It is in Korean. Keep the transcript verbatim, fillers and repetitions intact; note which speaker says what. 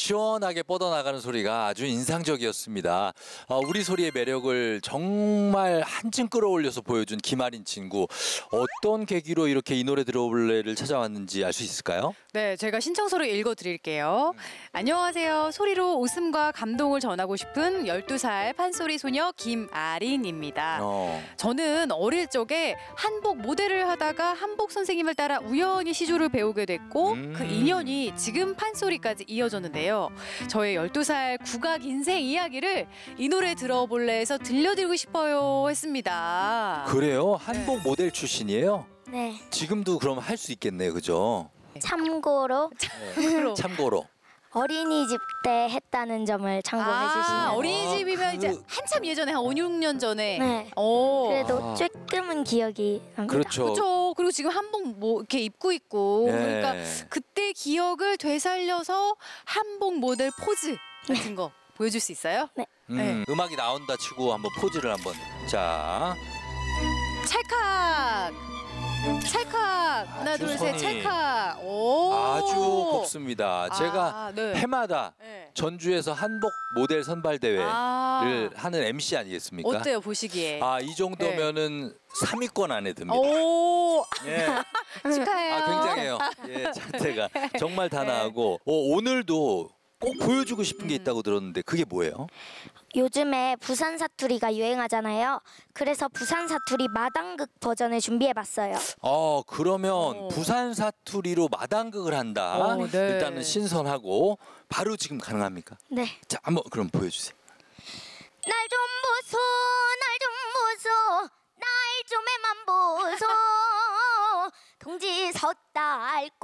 Speaker 1: 시원하게 뻗어나가는 소리가 아주 인상적이었습니다. 어, 우리 소리의 매력을 정말 한층 끌어올려서 보여준 김아린 친구. 어떤 계기로 이렇게 이 노래 들어볼래를 찾아왔는지 알 수 있을까요?
Speaker 2: 네, 제가 신청서를 읽어드릴게요. 음. 안녕하세요. 소리로 웃음과 감동을 전하고 싶은 열두 살 판소리 소녀 김아린입니다.
Speaker 1: 어.
Speaker 2: 저는 어릴 적에 한복 모델을 하다가 한복 선생님을 따라 우연히 시조를 배우게 됐고
Speaker 1: 음.
Speaker 2: 그 인연이 지금 판소리까지 이어졌는데요. 저의 열두 살 국악 인생 이야기를 이 노래 들어볼래 해서 들려드리고 싶어요 했습니다.
Speaker 1: 그래요? 한복
Speaker 2: 네.
Speaker 1: 모델 출신이에요?
Speaker 3: 네.
Speaker 1: 지금도 그럼 할 수 있겠네요, 그죠?
Speaker 3: 참고로
Speaker 1: 네. 참고로.
Speaker 3: 어린이집 때 했다는 점을 참고해 주시면.
Speaker 2: 아, 어린이집이면
Speaker 1: 아, 그-
Speaker 2: 이제 한참 예전에 한 오, 육 년 전에.
Speaker 3: 네.
Speaker 2: 오.
Speaker 3: 그래도
Speaker 1: 아.
Speaker 3: 조금은 기억이 납니다.
Speaker 1: 그렇죠.
Speaker 2: 그렇죠. 그리고 지금 한복 뭐 이렇게 입고 있고
Speaker 1: 네.
Speaker 2: 그러니까 그때 기억을 되살려서 한복 모델 포즈 같은 거 보여줄 수 있어요?
Speaker 3: 네.
Speaker 1: 음,
Speaker 2: 네.
Speaker 1: 음악이 나온다 치고 한번 포즈를 한번. 자,
Speaker 2: 찰칵. 찰칵. 하나
Speaker 1: 아주
Speaker 2: 둘 셋
Speaker 1: 손이
Speaker 2: 찰칵. 오.
Speaker 1: 아주 곱습니다. 제가
Speaker 2: 아, 네.
Speaker 1: 해마다
Speaker 2: 네.
Speaker 1: 전주에서 한복 모델 선발 대회를
Speaker 2: 아.
Speaker 1: 하는 엠씨 아니겠습니까?
Speaker 2: 어때요 보시기에?
Speaker 1: 아, 이 정도면은 삼 위권 안에 듭니다.
Speaker 2: 오.
Speaker 1: 예.
Speaker 2: 축하해요.
Speaker 1: 아, 굉장해요. 예, 자태가 정말 단아하고 어, 오늘도 꼭 보여주고 싶은 게 있다고 들었는데 그게 뭐예요?
Speaker 3: 요즘에 부산 사투리가 유행하잖아요. 그래서 부산 사투리 마당극 버전을 준비해봤어요.
Speaker 1: 어, 그러면
Speaker 2: 오.
Speaker 1: 부산 사투리로 마당극을 한다.
Speaker 2: 오, 네.
Speaker 1: 일단은 신선하고 바로 지금 가능합니까?
Speaker 3: 네.
Speaker 1: 자, 한번 그럼 보여주세요.
Speaker 3: 날 좀 보소, 날 좀 보소, 날 좀 해만 보소. 동지 섰다 앓고